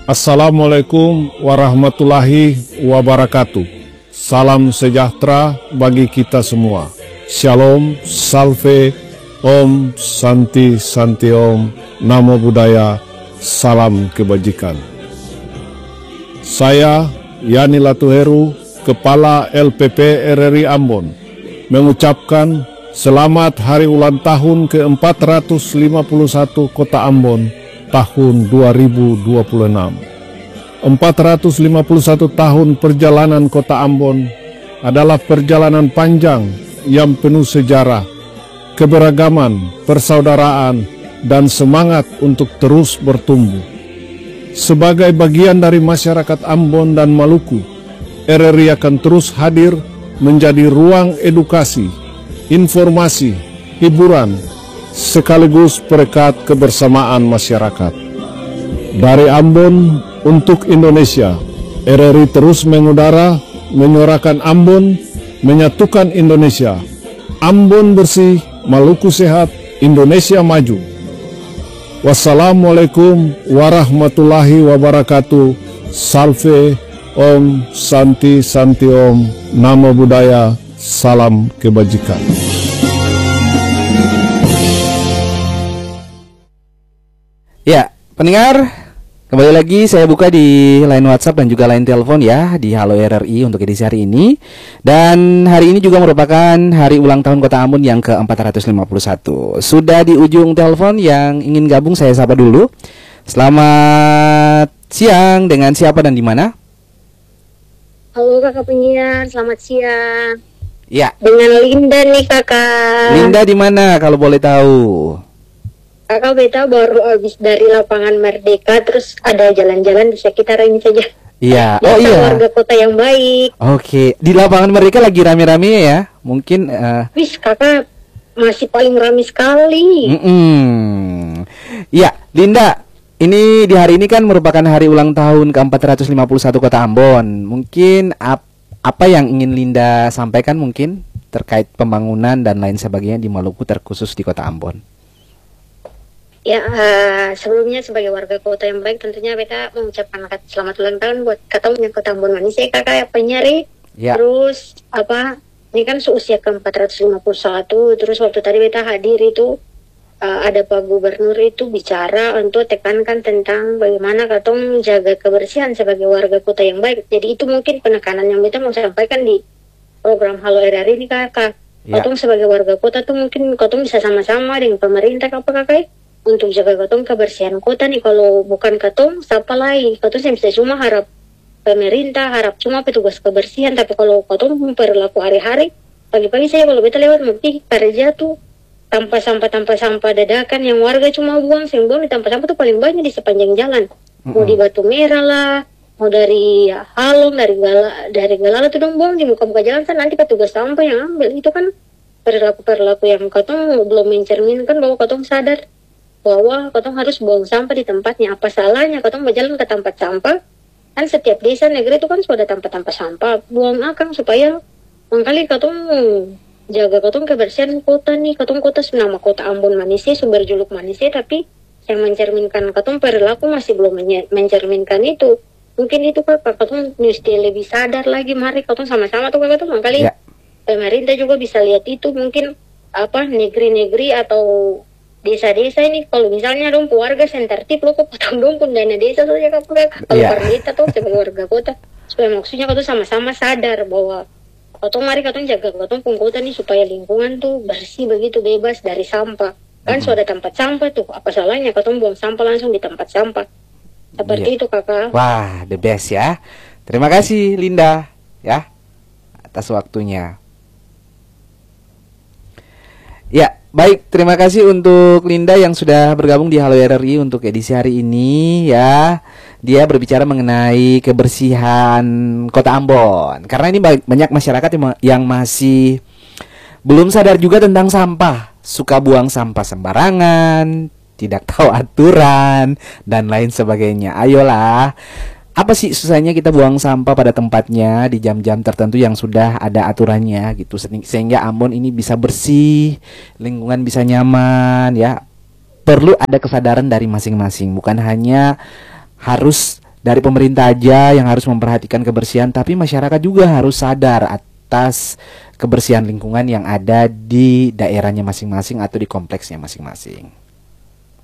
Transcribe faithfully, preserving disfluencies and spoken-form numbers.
Assalamualaikum warahmatullahi wabarakatuh. Salam sejahtera bagi kita semua. Shalom, salve, om, santi, santi om, namo buddhaya, salam kebajikan. Saya Yani Latuheru, Kepala L P P R R I Ambon, mengucapkan selamat hari ulang tahun ke empat ratus lima puluh satu Kota Ambon tahun dua ribu dua puluh enam. empat ratus lima puluh satu tahun perjalanan Kota Ambon adalah perjalanan panjang yang penuh sejarah, keberagaman, persaudaraan, dan semangat untuk terus bertumbuh. Sebagai bagian dari masyarakat Ambon dan Maluku, R R I akan terus hadir menjadi ruang edukasi, informasi, hiburan, sekaligus perekat kebersamaan masyarakat. Dari Ambon untuk Indonesia, R R I terus mengudara, menyuarakan Ambon, menyatukan Indonesia. Ambon bersih, Maluku sehat, Indonesia maju. Wassalamualaikum warahmatullahi wabarakatuh. Salve, om, santi, santi om, namo buddhaya, salam kebajikan. Ya, pendengar, kembali lagi saya buka di line WhatsApp dan juga line telepon ya di Halo R R I untuk edisi hari ini. Dan hari ini juga merupakan hari ulang tahun Kota Ambon yang ke empat ratus lima puluh satu. Sudah di ujung telepon yang ingin gabung, saya sapa dulu. Selamat siang, dengan siapa dan di mana? Halo kakak penyiar, selamat siang. Ya. Dengan Linda nih kakak. Linda di mana kalau boleh tahu? Kakak beta baru habis dari lapangan Merdeka, terus ada jalan-jalan di sekitar ini saja. Iya, oh iya. Warga kota yang baik. Oke, di lapangan Merdeka lagi rame-rame ya, mungkin. Uh... Wis kakak masih paling rame sekali. Mm-mm. Ya, Linda, ini di hari ini kan merupakan hari ulang tahun ke empat ratus lima puluh satu Kota Ambon. Mungkin ap apa yang ingin Linda sampaikan mungkin terkait pembangunan dan lain sebagainya di Maluku, terkhusus di Kota Ambon? Ya, uh, sebelumnya sebagai warga kota yang baik, tentunya beta mengucapkan selamat ulang tahun buat ketemu Kota Ambon manis ya kakak ya penyari. Ya. Terus apa? Ini kan seusia ke empat ratus lima puluh satu. Terus waktu tadi beta hadir itu uh, ada Pak Gubernur itu bicara untuk tekankan tentang bagaimana katong jaga kebersihan sebagai warga kota yang baik. Jadi itu mungkin penekanan yang beta mau sampaikan di program Halo R R I ini kakak. Ya. Katong sebagai warga kota tuh mungkin katong bisa sama-sama dengan pemerintah apa kakak untuk jaga katong kebersihan kota nih. Kalau bukan katong, siapa lagi? Katong saya bisa cuma harap pemerintah, harap cuma petugas kebersihan. Tapi kalau katong perilaku hari-hari, pagi-pagi saya kalau beta lewat mungkin kerja tuh tanpa sampah tanpa sampah dadakan yang warga cuma buang, yang buang di tanpa sampah tuh paling banyak di sepanjang jalan. Mm-hmm. Mau di Batu Merah lah, mau dari ya, Halong, dari Gala, dari Galala tuh dong buang di muka-muka jalan kan, nanti petugas sampah yang ambil. Itu kan perilaku-perilaku yang katong belum mencerminkan bahwa katong sadar bahwa katong harus buang sampah di tempatnya. Apa salahnya katong berjalan ke tempat sampah? Kan setiap desa negeri itu kan sudah tempat-tempat sampah. Buang akang supaya mengkali katong jaga katong kebersihan kota nih. Katong kota nama Kota Ambon manisnya, sumber juluk manisnya, tapi yang mencerminkan katong perilaku masih belum mencerminkan itu. Mungkin itu kakak katong mesti lebih sadar lagi. Mari katong sama-sama tuh kakak tuh mengkali ya. Pemerintah juga bisa lihat itu. Mungkin apa negeri-negeri atau desa-desa ini kalau misalnya dong keluarga sentertip lo kok potong dong pun dana desa saja kakak kalau yeah. Pemerintah tuh sebagai warga kota supaya maksudnya katong sama-sama sadar bahwa katong mari katong jaga katong pun kota nih supaya lingkungan tuh bersih begitu, bebas dari sampah kan. Mm-hmm. Sudah tempat sampah tuh apa salahnya katong buang sampah langsung di tempat sampah seperti yeah. itu kakak. Wah, the best ya. Terima kasih Linda ya atas waktunya. Ya, baik, terima kasih untuk Linda yang sudah bergabung di Halo R R I untuk edisi hari ini ya. Dia berbicara mengenai kebersihan Kota Ambon. Karena ini banyak masyarakat yang masih belum sadar juga tentang sampah. Suka buang sampah sembarangan, tidak tahu aturan, dan lain sebagainya. Ayolah, apa sih susahnya kita buang sampah pada tempatnya di jam-jam tertentu yang sudah ada aturannya gitu, sehingga Ambon ini bisa bersih, lingkungan bisa nyaman ya. Perlu ada kesadaran dari masing-masing, bukan hanya harus dari pemerintah aja yang harus memperhatikan kebersihan, tapi masyarakat juga harus sadar atas kebersihan lingkungan yang ada di daerahnya masing-masing atau di kompleksnya masing-masing.